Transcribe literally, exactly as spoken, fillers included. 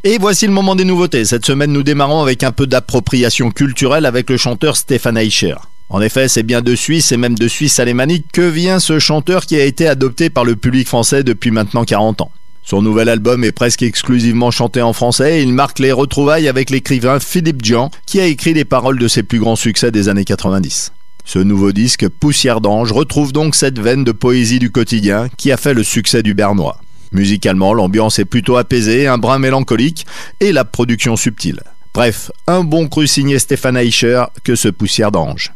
Et voici le moment des nouveautés. Cette semaine, nous démarrons avec un peu d'appropriation culturelle avec le chanteur Stefan Eicher. En effet, c'est bien de Suisse et même de Suisse alémanique que vient ce chanteur qui a été adopté par le public français depuis maintenant quarante ans. Son nouvel album est presque exclusivement chanté en français et il marque les retrouvailles avec l'écrivain Philippe Djian qui a écrit les paroles de ses plus grands succès des années quatre-vingt-dix. Ce nouveau disque, Poussière d'ange, retrouve donc cette veine de poésie du quotidien qui a fait le succès du Bernois. Musicalement, l'ambiance est plutôt apaisée, un brin mélancolique et la production subtile. Bref, un bon cru signé Stefan Eicher que ce Poussière d'ange.